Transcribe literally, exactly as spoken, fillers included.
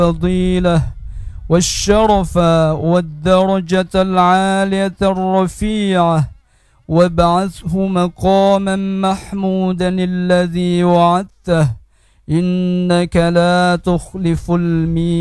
الفضيلة والشرف والدرجة العالية الرفيعة وابعثه مقاما محمودا الذي وعدته إنك لا تخلف الميعاد.